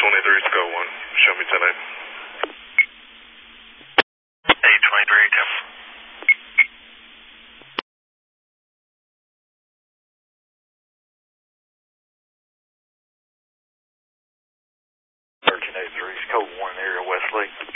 23 is code 1. Show me 10-8. 823, 10. Code 1 area, Westlake.